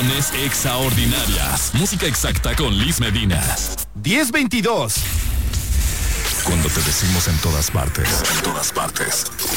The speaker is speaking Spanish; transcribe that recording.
Canciones extraordinarias. Música exacta con Liz Medina. 10:22. Cuando te decimos en todas partes,